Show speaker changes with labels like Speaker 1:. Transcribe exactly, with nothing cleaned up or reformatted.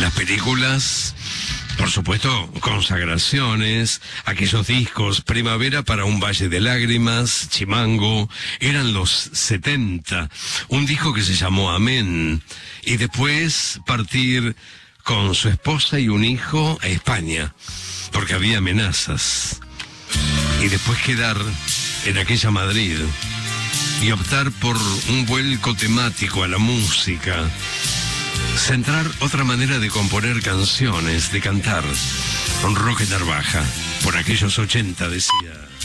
Speaker 1: las películas, por supuesto, consagraciones, aquellos discos, Primavera para un Valle de Lágrimas, Chimango, eran los setenta, un disco que se llamó Amén, y después partir con su esposa y un hijo a España, porque había amenazas, y después quedar en aquella Madrid, y optar por un vuelco temático a la música, centrar otra manera de componer canciones, de cantar, un Roque Narvaja, por aquellos ochenta decía...